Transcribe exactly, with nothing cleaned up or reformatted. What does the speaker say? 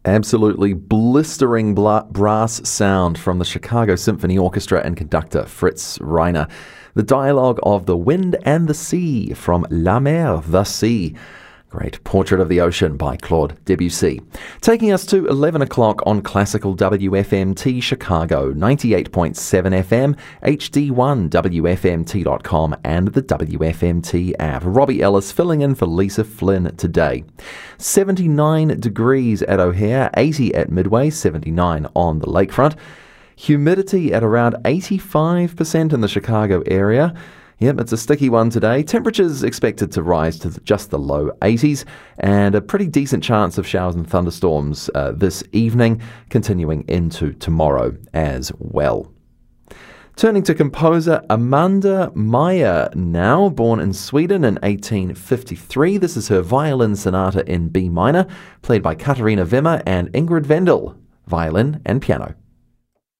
Absolutely blistering bla- brass sound from the Chicago Symphony Orchestra and conductor Fritz Reiner. The dialogue of the wind and the sea from La Mer, the Sea. Great Portrait of the Ocean by Claude Debussy. Taking us to eleven o'clock on Classical W F M T Chicago, ninety-eight point seven F M, H D one, W F M T dot com and the W F M T app. Robbie Ellis filling in for Lisa Flynn today. seventy-nine degrees at O'Hare, eighty at Midway, seventy-nine on the lakefront. Humidity at around eighty-five percent in the Chicago area. Yep, it's a sticky one today. Temperatures expected to rise to just the low eighties and a pretty decent chance of showers and thunderstorms uh, this evening, continuing into tomorrow as well. Turning to composer Amanda Meyer now, born in Sweden in eighteen fifty-three. This is her violin sonata in B minor, played by Katarina Wimmer and Ingrid Wendel, violin and piano.